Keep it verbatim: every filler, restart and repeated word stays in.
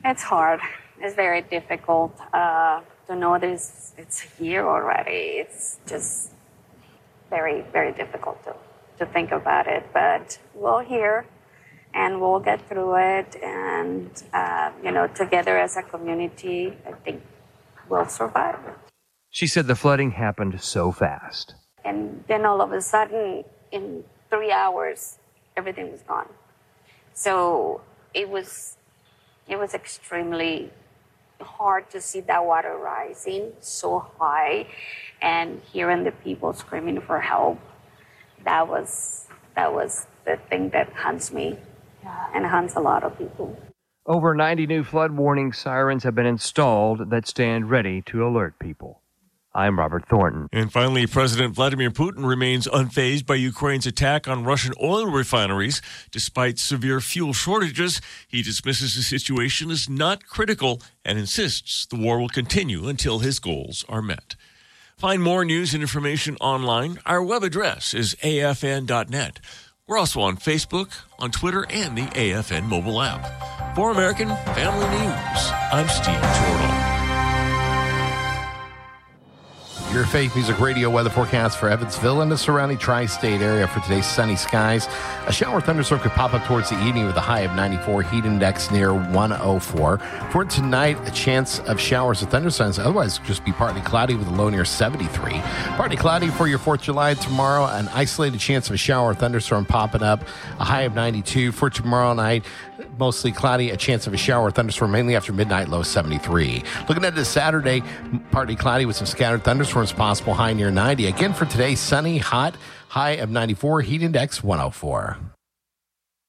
It's hard. It's very difficult uh, to know this. It's here already. It's just very, very difficult to, to think about it. But we're here, and we'll get through it. And, uh, you know, together as a community, I think we'll survive. She said the flooding happened so fast. And then all of a sudden, in three hours, everything was gone. So it was... It was extremely hard to see that water rising so high and hearing the people screaming for help. That was that was the thing that haunts me and haunts a lot of people. Over ninety new flood warning sirens have been installed that stand ready to alert people. I'm Robert Thornton. And finally, President Vladimir Putin remains unfazed by Ukraine's attack on Russian oil refineries. Despite severe fuel shortages, he dismisses the situation as not critical and insists the war will continue until his goals are met. Find more news and information online. Our web address is A F N dot net. We're also on Facebook, on Twitter, and the A F N mobile app. For American Family News, I'm Steve Jordan. Your Faith Music Radio weather forecast for Evansville and the surrounding tri-state area for today's sunny skies. A shower thunderstorm could pop up towards the evening with a high of ninety-four, heat index near one oh four. For tonight, a chance of showers or thunderstorms. Otherwise, just be partly cloudy with a low near seventy-three. Partly cloudy for your fourth of July tomorrow. An isolated chance of a shower or thunderstorm popping up. A high of ninety-two. For tomorrow night, mostly cloudy. A chance of a shower or thunderstorm mainly after midnight, low seventy-three. Looking at this Saturday, partly cloudy with some scattered thunderstorms possible, high near ninety. Again for today, sunny, hot, high of ninety-four, heat index one oh four.